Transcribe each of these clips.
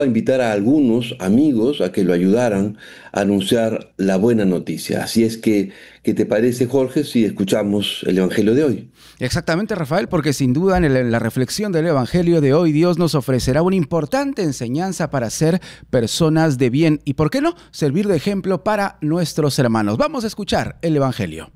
a invitar a algunos amigos a que lo ayudaran a anunciar la buena noticia. Así es que, ¿qué te parece, Jorge, si escuchamos el Evangelio de hoy? Exactamente, Rafael, porque sin duda en la reflexión del Evangelio de hoy Dios nos ofrecerá una importante enseñanza para ser personas de bien y, ¿por qué no?, servir de ejemplo para nuestros hermanos. Vamos a escuchar el Evangelio.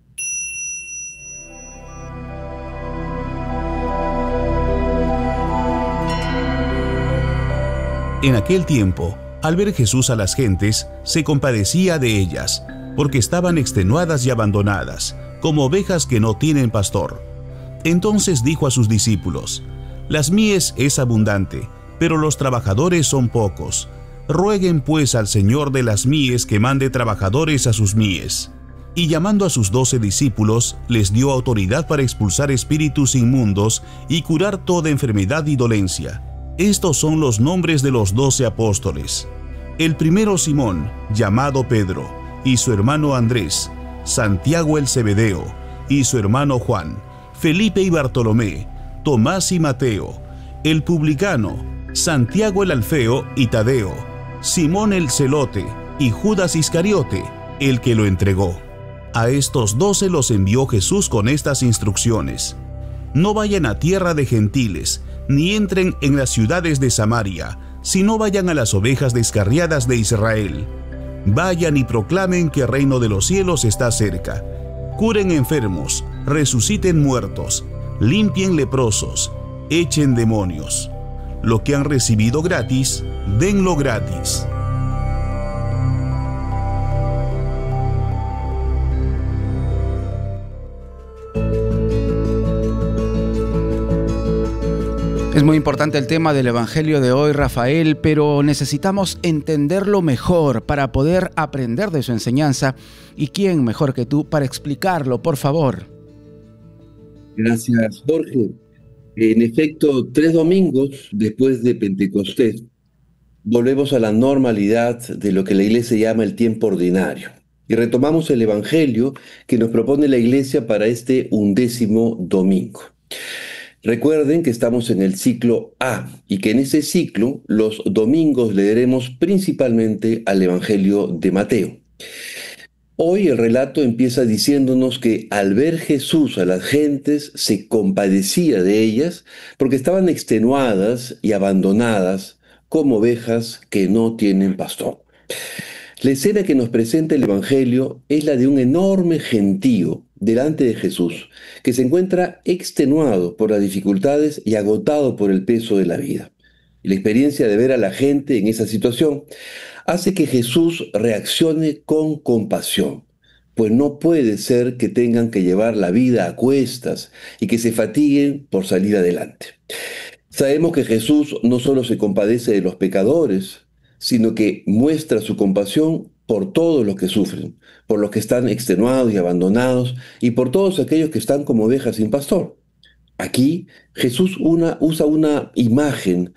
En aquel tiempo, al ver Jesús a las gentes, se compadecía de ellas, porque estaban extenuadas y abandonadas, como ovejas que no tienen pastor. Entonces dijo a sus discípulos: «Las mies es abundante, pero los trabajadores son pocos. Rueguen pues al Señor de las mies que mande trabajadores a sus mies». Y llamando a sus 12 discípulos, les dio autoridad para expulsar espíritus inmundos y curar toda enfermedad y dolencia. Estos son los nombres de los 12 apóstoles. El primero, Simón, llamado Pedro, y su hermano Andrés; Santiago el Zebedeo, y su hermano Juan; Felipe y Bartolomé; Tomás y Mateo; el publicano, Santiago el Alfeo y Tadeo; Simón el Celote, y Judas Iscariote, el que lo entregó. A estos 12 los envió Jesús con estas instrucciones: «No vayan a tierra de gentiles, ni entren en las ciudades de Samaria, sino vayan a las ovejas descarriadas de Israel. Vayan y proclamen que el reino de los cielos está cerca. Curen enfermos, resuciten muertos, limpien leprosos, echen demonios. Lo que han recibido gratis, denlo gratis». Es muy importante el tema del Evangelio de hoy, Rafael, pero necesitamos entenderlo mejor para poder aprender de su enseñanza. ¿Y quién mejor que tú para explicarlo, por favor? Gracias, Jorge. En efecto, 3 domingos después de Pentecostés, volvemos a la normalidad de lo que la Iglesia llama el tiempo ordinario. Y retomamos el Evangelio que nos propone la Iglesia para este 11º domingo. Recuerden que estamos en el ciclo A y que en ese ciclo los domingos leeremos principalmente al Evangelio de Mateo. Hoy el relato empieza diciéndonos que al ver Jesús a las gentes se compadecía de ellas porque estaban extenuadas y abandonadas como ovejas que no tienen pastor. La escena que nos presenta el Evangelio es la de un enorme gentío delante de Jesús, que se encuentra extenuado por las dificultades y agotado por el peso de la vida. Y la experiencia de ver a la gente en esa situación hace que Jesús reaccione con compasión, pues no puede ser que tengan que llevar la vida a cuestas y que se fatiguen por salir adelante. Sabemos que Jesús no solo se compadece de los pecadores, sino que muestra su compasión por todos los que sufren, por los que están extenuados y abandonados, y por todos aquellos que están como ovejas sin pastor. Aquí Jesús usa una imagen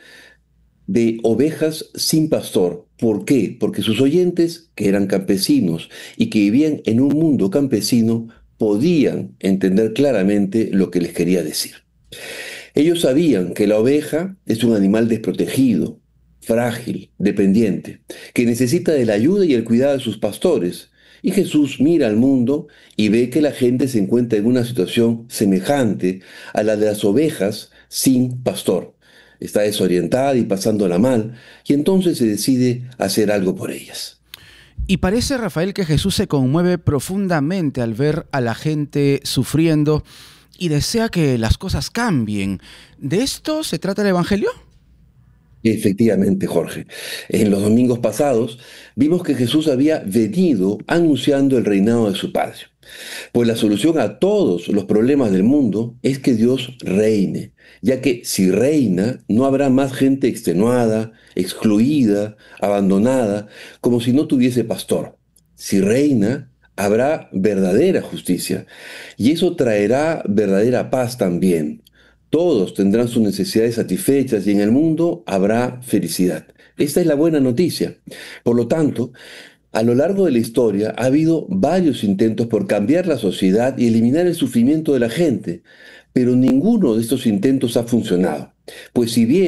de ovejas sin pastor. ¿Por qué? Porque sus oyentes, que eran campesinos y que vivían en un mundo campesino, podían entender claramente lo que les quería decir. Ellos sabían que la oveja es un animal desprotegido, frágil, dependiente, que necesita de la ayuda y el cuidado de sus pastores. Y Jesús mira al mundo y ve que la gente se encuentra en una situación semejante a la de las ovejas sin pastor. Está desorientada y pasándola mal, y entonces se decide hacer algo por ellas. Y parece, Rafael, que Jesús se conmueve profundamente al ver a la gente sufriendo y desea que las cosas cambien. ¿De esto se trata el Evangelio? Efectivamente, Jorge. En los domingos pasados vimos que Jesús había venido anunciando el reinado de su Padre. Pues la solución a todos los problemas del mundo es que Dios reine, ya que si reina no habrá más gente extenuada, excluida, abandonada, como si no tuviese pastor. Si reina, habrá verdadera justicia, y eso traerá verdadera paz también. Todos tendrán sus necesidades satisfechas y en el mundo habrá felicidad. Esta es la buena noticia. Por lo tanto, a lo largo de la historia ha habido varios intentos por cambiar la sociedad y eliminar el sufrimiento de la gente, pero ninguno de estos intentos ha funcionado. Pues si bien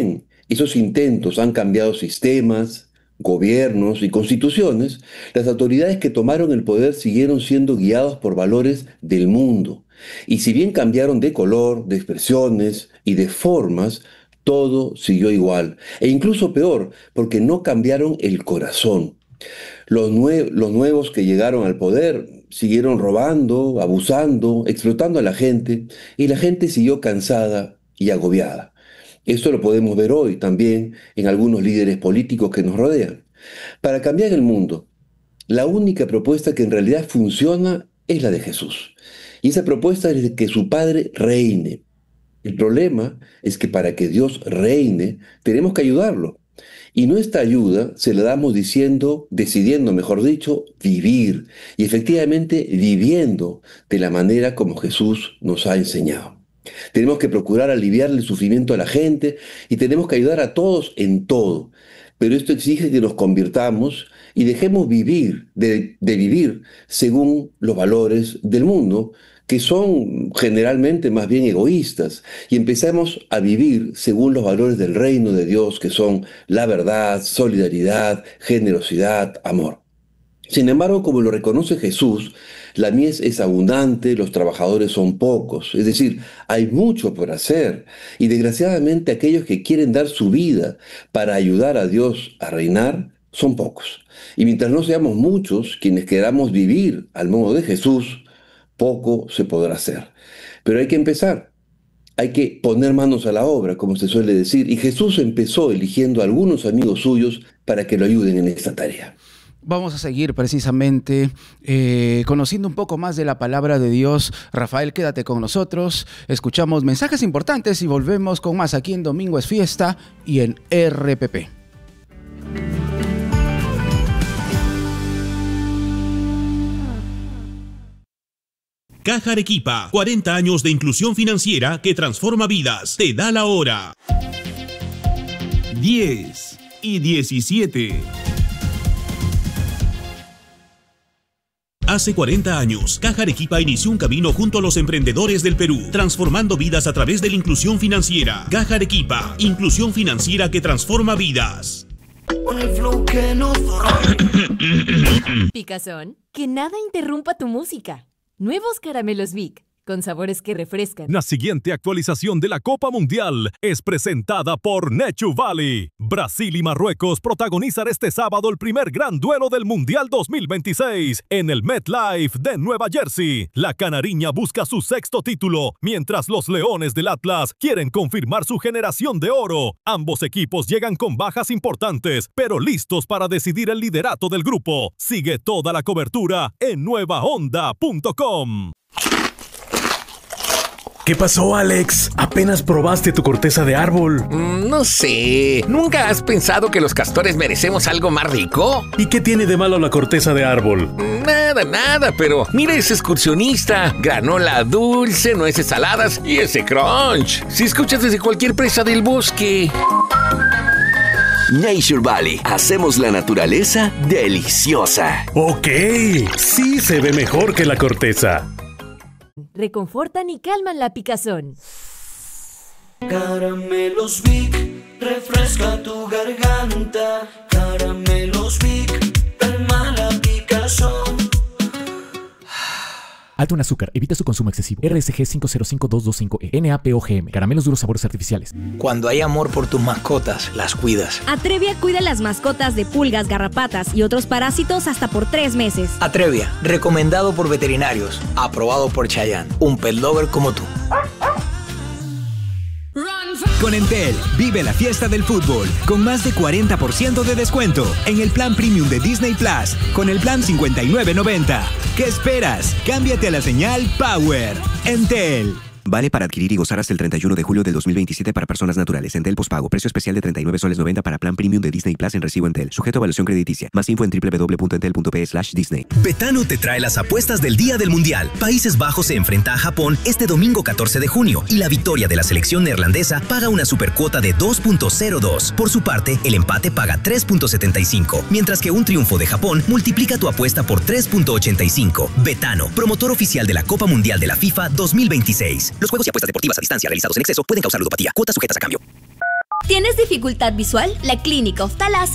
esos intentos han cambiado sistemas, gobiernos y constituciones, las autoridades que tomaron el poder siguieron siendo guiados por valores del mundo. Y si bien cambiaron de color, de expresiones y de formas, todo siguió igual. E incluso peor, porque no cambiaron el corazón. Los nuevos que llegaron al poder siguieron robando, abusando, explotando a la gente, y la gente siguió cansada y agobiada. Esto lo podemos ver hoy también en algunos líderes políticos que nos rodean. Para cambiar el mundo, la única propuesta que en realidad funciona es la de Jesús. Y esa propuesta es de que su Padre reine. El problema es que para que Dios reine, tenemos que ayudarlo. Y nuestra ayuda se la damos decidiendo, mejor dicho, vivir. Y efectivamente viviendo de la manera como Jesús nos ha enseñado. Tenemos que procurar aliviar el sufrimiento a la gente y tenemos que ayudar a todos en todo. Pero esto exige que nos convirtamos y dejemos de vivir según los valores del mundo, que son generalmente más bien egoístas, y empezamos a vivir según los valores del reino de Dios, que son la verdad, solidaridad, generosidad, amor. Sin embargo, como lo reconoce Jesús, la mies es abundante, los trabajadores son pocos, es decir, hay mucho por hacer, y desgraciadamente aquellos que quieren dar su vida para ayudar a Dios a reinar son pocos. Y mientras no seamos muchos quienes queramos vivir al modo de Jesús, poco se podrá hacer. Pero hay que empezar, hay que poner manos a la obra, como se suele decir, y Jesús empezó eligiendo a algunos amigos suyos para que lo ayuden en esta tarea. Vamos a seguir precisamente conociendo un poco más de la palabra de Dios. Rafael, quédate con nosotros. Escuchamos mensajes importantes y volvemos con más aquí en Domingo es Fiesta y en RPP. Caja Arequipa, 40 años de inclusión financiera que transforma vidas. Te da la hora. 10 y 17. Hace 40 años, Caja Arequipa inició un camino junto a los emprendedores del Perú, transformando vidas a través de la inclusión financiera. Caja Arequipa, inclusión financiera que transforma vidas. Picazón, que nada interrumpa tu música. Nuevos caramelos Vic, con sabores que refrescan. La siguiente actualización de la Copa Mundial es presentada por Nacho Valley. Brasil y Marruecos protagonizan este sábado el primer gran duelo del Mundial 2026 en el MetLife de Nueva Jersey. La canariña busca su 6º título, mientras los Leones del Atlas quieren confirmar su generación de oro. Ambos equipos llegan con bajas importantes, pero listos para decidir el liderato del grupo. Sigue toda la cobertura en nuevaonda.com. ¿Qué pasó, Alex? ¿Apenas probaste tu corteza de árbol? No sé. ¿Nunca has pensado que los castores merecemos algo más rico? ¿Y qué tiene de malo la corteza de árbol? Nada, pero mira ese excursionista. Granola dulce, nueces saladas y ese crunch. Si escuchas desde cualquier presa del bosque. Nature Valley. Hacemos la naturaleza deliciosa. Ok, sí se ve mejor que la corteza. Reconfortan y calman la picazón. Caramelos Vic, refresca tu garganta. Caramelos Vic, calma la picazón. Alto en azúcar, evita su consumo excesivo. RSG 505225E, NAPOGM, caramelos duros sabores artificiales. Cuando hay amor por tus mascotas, las cuidas. Atrevia cuida las mascotas de pulgas, garrapatas y otros parásitos hasta por 3 meses. Atrevia, recomendado por veterinarios, aprobado por Chayanne, un pet lover como tú. Con Entel, vive la fiesta del fútbol con más de 40% de descuento en el plan premium de Disney Plus con el plan $59.90. ¿Qué esperas? Cámbiate a la señal Power. Entel. Vale para adquirir y gozar hasta el 31 de julio del 2027 para personas naturales. Entel pospago. Precio especial de 39 soles 90 para plan premium de Disney Plus en recibo Entel. Sujeto a evaluación crediticia. Más info en www.entel.pe/Disney. Betano te trae las apuestas del día del Mundial. Países Bajos se enfrenta a Japón este domingo 14 de junio y la victoria de la selección neerlandesa paga una supercuota de 2.02. Por su parte, el empate paga 3.75, mientras que un triunfo de Japón multiplica tu apuesta por 3.85. Betano, promotor oficial de la Copa Mundial de la FIFA 2026. Los juegos y apuestas deportivas a distancia realizados en exceso pueden causar ludopatía. Cuotas sujetas a cambio. ¿Tienes dificultad visual? La Clínica Oftalaz